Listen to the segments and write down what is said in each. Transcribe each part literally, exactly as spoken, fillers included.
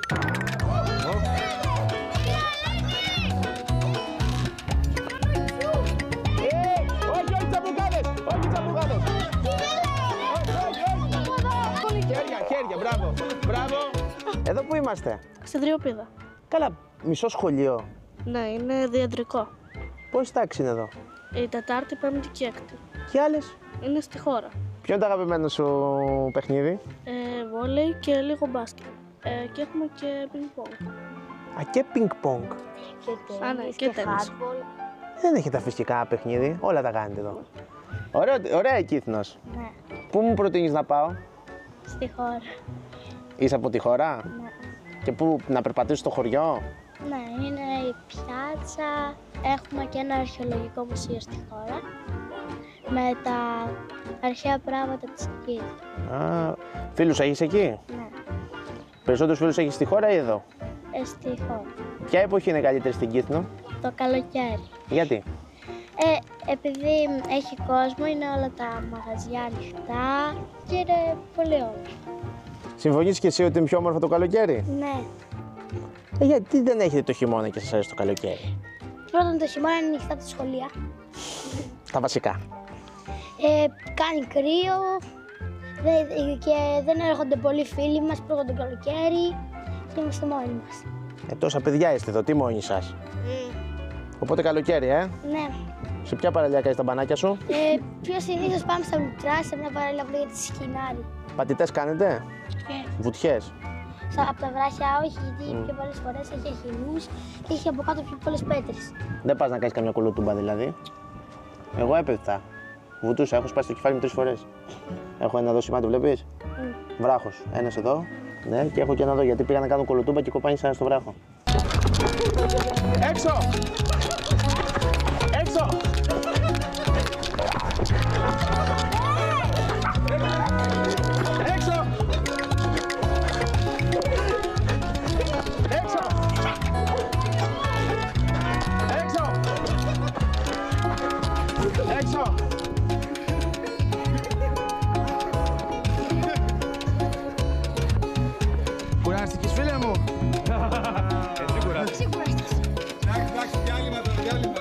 Όχι, όχι τσαμπουκάδες, όχι τσαμπουκάδες. Χέρια, χέρια, μπράβο, μπράβο. Εδώ που είμαστε? Στην Τριοπίδα. Καλά, μισό σχολείο. Ναι, είναι διατρικό. Πόση τάξη είναι εδώ? Η Τετάρτη, Πέμπτη και Έκτη. Και άλλες? Είναι στη χώρα. Ποιο είναι το αγαπημένο σου παιχνίδι? Ε, βόλεϊ και λίγο μπάσκετ. Ε, και έχουμε και πινκ-πονγκ. Α, και πινκ-πονγκ. Α, ναι, και τένις. Δεν έχετε αφήσει και κανένα παιχνίδι, όλα τα κάνετε εδώ. Ωραία, ωραία Κύθνος. Ναι. Πού μου προτείνεις να πάω? Στη χώρα. Είσαι από τη χώρα? Ναι. Και πού, να περπατήσεις στο χωριό? Ναι, είναι η πιάτσα. Έχουμε και ένα αρχαιολογικό μουσείο στη χώρα με τα αρχαία πράγματα της Αιγύπτου. Α, φίλους έχεις εκεί? Ναι, Περισσότερους φίλους έχεις στη χώρα ή εδώ? ε, στη χώρα. Ποια εποχή είναι καλύτερη στην Κύθνο? Το καλοκαίρι. Γιατί? Ε, επειδή έχει κόσμο, είναι όλα τα μαγαζιά ανοιχτά και είναι πολύ όμορφο. Συμφωνείς και εσύ ότι είναι πιο όμορφο το καλοκαίρι? Ναι. Ε, γιατί δεν έχετε το χειμώνα και σας αρέσει το καλοκαίρι? Πρώτον, το χειμώνα είναι ανοιχτά τα σχολεία. Τα βασικά. Ε, κάνει κρύο δε- και δεν έρχονται πολλοί φίλοι μας πρώτα το καλοκαίρι και είμαστε μόνοι μας. Ε, τόσα παιδιά είστε εδώ, τι μόνοι σας. Οπότε καλοκαίρι, ε. Ναι. Σε ποια παραλία κάνεις τα μπανάκια σου? Ε, πιο συνήθως πάμε στα Λουτρά, σε μια παραλία που λέγεται Σκινάρι. Πατητές κάνετε? Βουτιές? Στα- Από τα βράχια όχι, γιατί πιο πολλές φορές έχει αχινούς και έχει από κάτω πιο πολλές πέτρες. Δεν πας να κάνεις καμιά κολοτούμπα δηλαδή? Εγώ έπεφτα. Βουτούσα, έχω σπάσει το κεφάλι μου τρεις φορές. Έχω ένα εδώ σημάδι, το βλέπεις? Βράχος. Ένας εδώ. Ναι, και έχω και ένα εδώ γιατί πήγα να κάνω κολοτούμπα και κοπάνισα στο βράχο. Έξω! Έξω! Έξω! Έξω! Έξω! Έξω! Κουράστηκες, φίλε μου? Εσύ κουράστηκες. Εντάξει, εντάξει, διάλειμμα τώρα, διάλειμμα.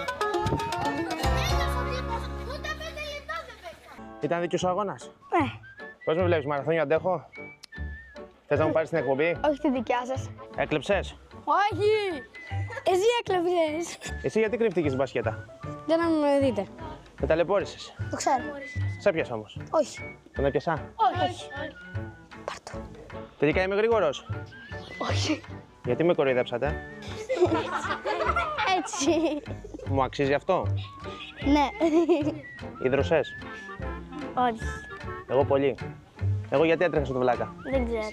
Ήταν δίκαιος ο αγώνας? Ναι. Πώς με βλέπεις, μαραθώνιο αντέχω? Θες να μου πάρεις την εκπομπή? Όχι τη δικιά σας. Έκλεψες? Όχι! Εσύ έκλεψες. Εσύ γιατί κρυφτήκες στην μπασκέτα? Για να με δείτε. Με ταλαιπώρησες. Το ξέρω. Σε έπιασα όμως. Όχι. Τον έπιασα? Όχι. Πάρ' το. Τελικά είμαι γρήγορος. Όχι. Γιατί με κοροϊδέψατε? Έτσι. Μου αξίζει αυτό? Ναι. Ίδρωσες? Όχι. Εγώ πολύ. Εγώ γιατί έτρεχα στο βλάκα? Δεν ξέρω.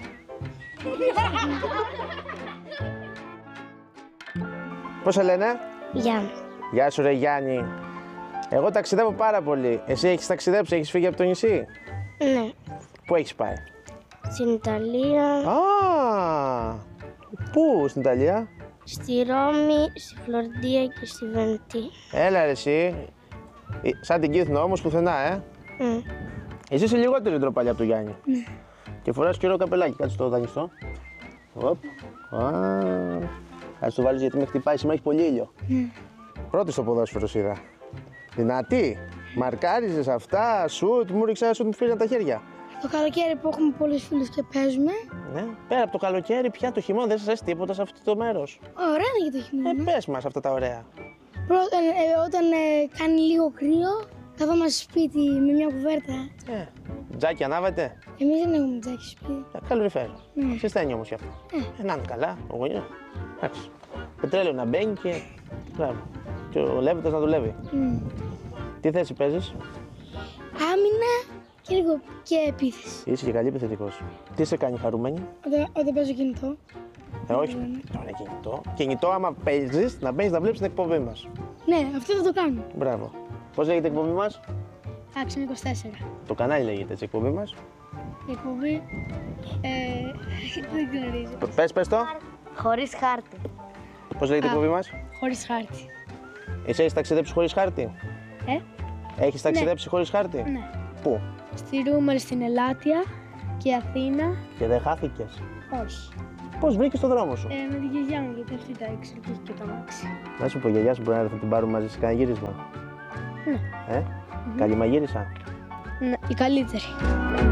Πώς σε λένε? Γιάννη. Γεια σου ρε Γιάννη. Εγώ ταξιδεύω πάρα πολύ. Εσύ έχεις ταξιδέψει, έχεις φύγει από το νησί? Ναι. Πού έχεις πάει? Στην Ιταλία, Α, πού στην Ιταλία? στη Ρώμη, στη Φλωρντία και στη Βενετία. Έλα ρε εσύ. Ε, Σαν την Κύθνο όμως πουθενά, ε. Mm. Εσύ είσαι λιγότερη ντροπαλιά από τον Γιάννη. Ναι. Και φοράς και ωραίο καπελάκι, κάτσε το δανειστό. Οπ. Α, κάτσε το βάλεις γιατί με χτυπάει, σήμερα έχει πολύ ήλιο. Mm. Πρώτη στο ποδόσφαιρο είδα. Δυνατή. Μαρκάριζες αυτά, σουτ, μου ρίξα ένα σουτ, μου φύγαν τα χέρια. Το καλοκαίρι που έχουμε πολλούς φίλους και παίζουμε. Ναι. Πέρα από το καλοκαίρι, πια το χειμώνα δεν σας αρέσει τίποτα σε αυτό το μέρος. Ωραία είναι για το χειμώνα. Ε, πες μας αυτά τα ωραία. Πρώτα, ε, όταν ε, κάνει λίγο κρύο, καθόμαστε σπίτι με μια κουβέρτα. Ε, τζάκι ανάβετε. Εμείς δεν έχουμε τζάκι σπίτι. Ε, καλοριφέρ. Ναι. Συσταίνει όμως γι' αυτό. Ε, να είναι καλά, ο γονιός. Εντάξει. Πετρέλαιο να μπαίνει και. Μπράβο. Και ο Λέβητας να δουλεύει. Mm. Τι θέση παίζεις? Άμυνα και λίγο και επίθεση. Είσαι και καλή επιθετικός. Τι σε κάνει χαρούμενη? Όταν, όταν παίζω κινητό. Ε, όχι. Τώρα κινητό. Κινητό, άμα παίζεις, να μπαίνεις να βλέπεις την εκπομπή μας. Ναι, αυτό θα το κάνω. Μπράβο. Πώς λέγεται η εκπομπή μας? Άξιον είκοσι τέσσερα. Το κανάλι λέγεται έτσι η εκπομπή μας. Η εκπομπή. Ε, δεν γνωρίζω. Π- Πες, πες το. Χωρίς χάρτη. Πώς λέγεται η εκπομπή μας? Χωρίς χάρτη. Εσύ έχεις ταξιδέψει χωρίς χάρτη? Ε, Έχεις ταξιδέψει χωρίς χάρτη? ναι. Πού? Στη Ρούμελ στην Ελάτια Κεντρική Αθήνα. Και δεν χάθηκες. Όχι. Πώς βρήκες το δρόμο σου? Ε, με τη γιαγιά μου, γιατί αυτή τα έξω και έχει και το αμάξι. Να σου πω, η γιαγιά σου μπορεί να έρθει να την πάρουμε μαζί σε κανένα γύρισμα. Ναι. Ε, καλή μαγείρισα. Ναι, η καλύτερη.